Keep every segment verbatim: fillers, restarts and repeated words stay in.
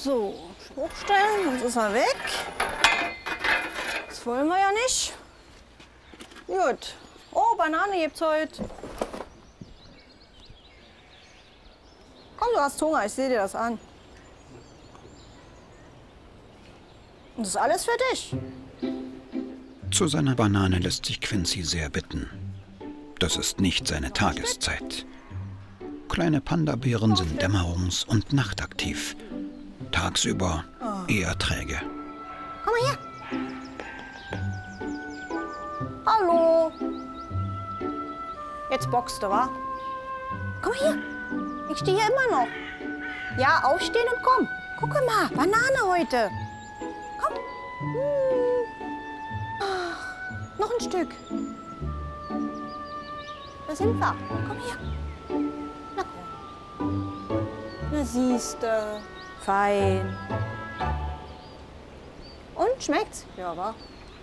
So, hochstellen, sonst ist er weg. Das wollen wir ja nicht. Gut. Oh, Banane gibt's heute. Komm, du hast Hunger, ich sehe dir das an. Und das ist alles für dich. Zu seiner Banane lässt sich Quincy sehr bitten. Das ist nicht seine Tageszeit. Kleine Panda-Bären sind dämmerungs- und nachtaktiv. Tagsüber eher träge. Komm mal her. Hallo. Jetzt boxt du, wa? Komm mal her. Ich stehe hier immer noch. Ja, aufstehen und komm. Guck mal, Banane heute. Komm. Hm. Ach, noch ein Stück. Da sind wir. Komm her. Na komm. Na siehste. Fein. Und, schmeckt's? Ja, wa?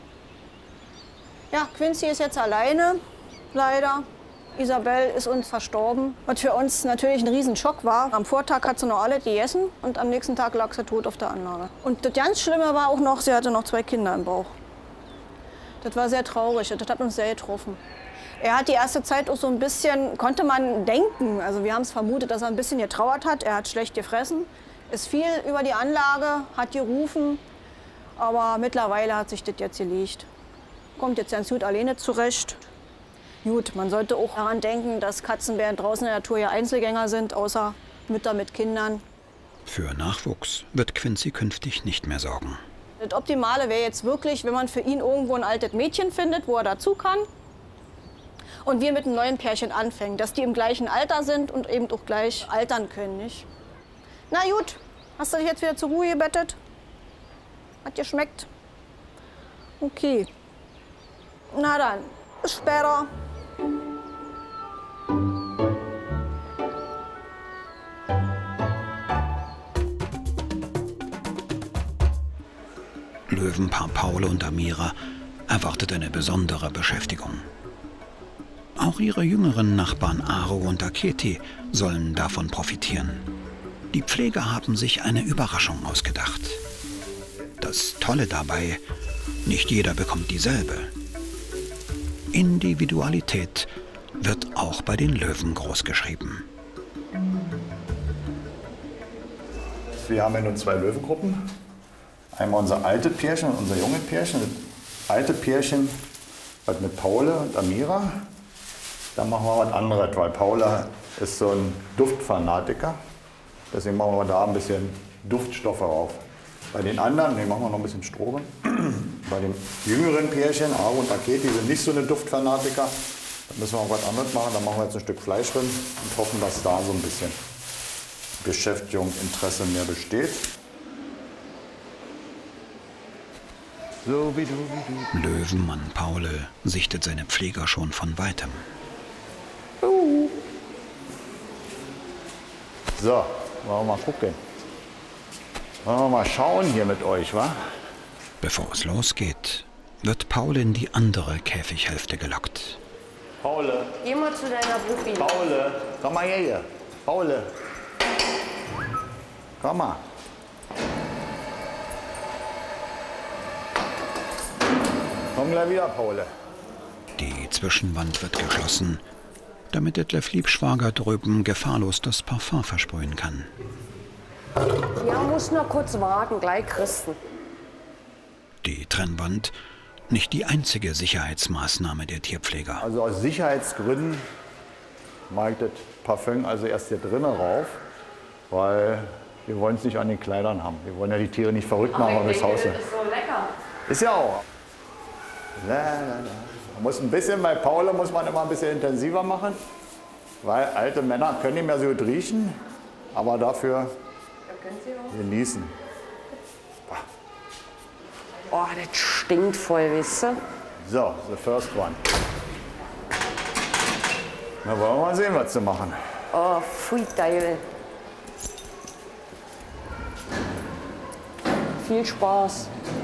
Ja, Quincy ist jetzt alleine, leider. Isabel ist uns verstorben, was für uns natürlich ein Riesenschock war. Am Vortag hat sie noch alle gegessen und am nächsten Tag lag sie tot auf der Anlage. Und das ganz Schlimme war auch noch, sie hatte noch zwei Kinder im Bauch. Das war sehr traurig, das hat uns sehr getroffen. Er hat die erste Zeit auch so ein bisschen, konnte man denken, also wir haben es vermutet, dass er ein bisschen getrauert hat. Er hat schlecht gefressen, ist viel über die Anlage, hat gerufen, aber mittlerweile hat sich das jetzt gelegt. Kommt jetzt ganz gut alleine zurecht. Gut, man sollte auch daran denken, dass Katzenbären draußen in der Natur ja Einzelgänger sind, außer Mütter mit Kindern. Für Nachwuchs wird Quincy künftig nicht mehr sorgen. Das Optimale wäre jetzt wirklich, wenn man für ihn irgendwo ein altes Mädchen findet, wo er dazu kann. Und wir mit einem neuen Pärchen anfangen, dass die im gleichen Alter sind und eben auch gleich altern können, nicht? Na gut, hast du dich jetzt wieder zur Ruhe gebettet? Hat dir schmeckt? Okay. Na dann, bis später. Löwenpaar Paul und Amira erwartet eine besondere Beschäftigung. Auch ihre jüngeren Nachbarn Aro und Aketi sollen davon profitieren. Die Pfleger haben sich eine Überraschung ausgedacht. Das Tolle dabei, nicht jeder bekommt dieselbe. Individualität wird auch bei den Löwen großgeschrieben. Wir haben ja nun zwei Löwengruppen. Einmal unser altes Pärchen und unser junges Pärchen. Das alte Pärchen was mit Paule und Amira. Dann machen wir was anderes, weil Paula ist so ein Duftfanatiker. Deswegen machen wir da ein bisschen Duftstoffe drauf. Bei den anderen, ne, machen wir noch ein bisschen Stroh. Bei den jüngeren Pärchen, Aro und Aketi, sind nicht so eine Duftfanatiker. Da müssen wir auch was anderes machen. Da machen wir jetzt ein Stück Fleisch drin und hoffen, dass da so ein bisschen Beschäftigung, Interesse mehr besteht. So wie du, wie du. Löwenmann Paule sichtet seine Pfleger schon von weitem. So, wollen wir mal gucken. Wollen wir mal schauen hier mit euch, wa? Bevor es losgeht, wird Paul in die andere Käfighälfte gelockt. Paule. Geh mal zu deiner Puppi. Paule, komm mal her hier. Paule. Komm mal. Komm gleich wieder, Paule. Die Zwischenwand wird geschlossen, damit Detlef Liebschwager drüben gefahrlos das Parfum versprühen kann. Ja, muss noch kurz warten, gleich Christen. Die Trennwand, nicht die einzige Sicherheitsmaßnahme der Tierpfleger. Also aus Sicherheitsgründen mache ich das Parfüm also erst hier drinnen rauf, weil wir wollen es nicht an den Kleidern haben. Wir wollen ja die Tiere nicht verrückt machen, aber das Haus. Das ist so lecker. Ist ja auch. La, la, la. Man muss ein bisschen, bei Paula muss man immer ein bisschen intensiver machen, weil alte Männer können nicht mehr so gut riechen, aber dafür genießen. Oh, das stinkt voll, weißt du? So, the first one. Na, wollen wir mal sehen, was zu machen. Oh, pfui, geil. Viel Spaß.